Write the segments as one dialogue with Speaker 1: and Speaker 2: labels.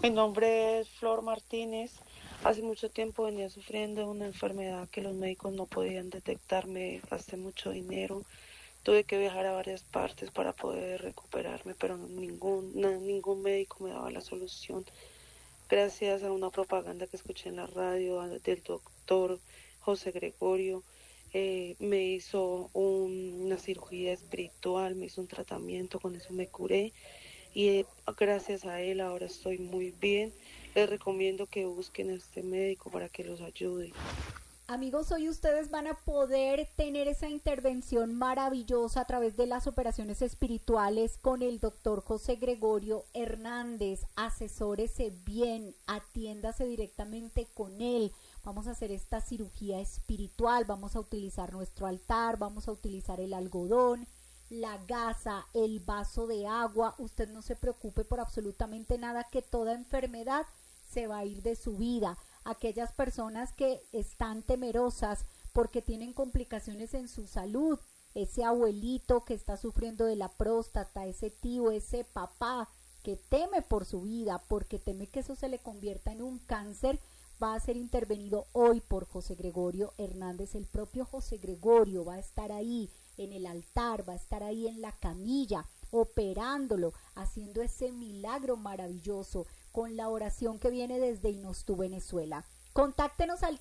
Speaker 1: Mi nombre es Flor Martínez. Hace mucho tiempo venía sufriendo de una enfermedad que los médicos no podían detectarme. Gasté mucho dinero. Tuve que viajar a varias partes para poder recuperarme, pero ningún médico me daba la solución. Gracias a una propaganda que escuché en la radio del doctor José Gregorio, me hizo una cirugía espiritual, me hizo un tratamiento, con eso me curé y gracias a él ahora estoy muy bien. Les recomiendo que busquen a este médico para que los ayude.
Speaker 2: Amigos, hoy ustedes van a poder tener esa intervención maravillosa a través de las operaciones espirituales con el doctor José Gregorio Hernández. Asesórese bien, atiéndase directamente con él. Vamos a hacer esta cirugía espiritual, vamos a utilizar nuestro altar, vamos a utilizar el algodón, la gasa, el vaso de agua. Usted no se preocupe por absolutamente nada, que toda enfermedad se va a ir de su vida. Aquellas personas que están temerosas porque tienen complicaciones en su salud, ese abuelito que está sufriendo de la próstata, ese tío, ese papá que teme por su vida porque teme que eso se le convierta en un cáncer, va a ser intervenido hoy por José Gregorio Hernández. El propio José Gregorio va a estar ahí en el altar, va a estar ahí en la camilla, operándolo, haciendo ese milagro maravilloso con la oración que viene desde Inostú, Venezuela. Contáctenos al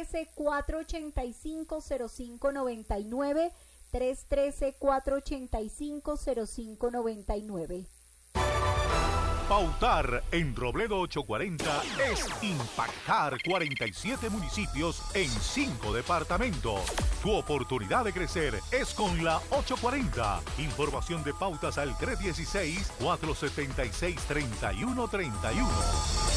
Speaker 2: 313-485-0599, 313-485-0599.
Speaker 3: Pautar en Robledo 840 es impactar 47 municipios en 5 departamentos. Tu oportunidad de crecer es con la 840. Información de pautas al 316-476-3131.